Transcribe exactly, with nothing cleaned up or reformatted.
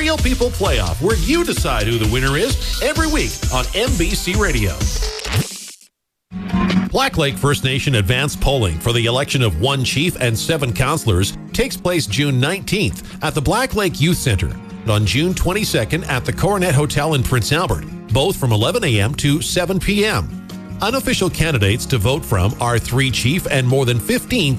Real People Playoff, where you decide who the winner is every week on N B C Radio. Black Lake First Nation advanced polling for the election of one chief and seven councillors takes place June nineteenth at the Black Lake Youth Centre and on June twenty-second at the Coronet Hotel in Prince Albert, both from eleven a.m. to seven p.m. Unofficial candidates to vote from are three chief and more than fifteen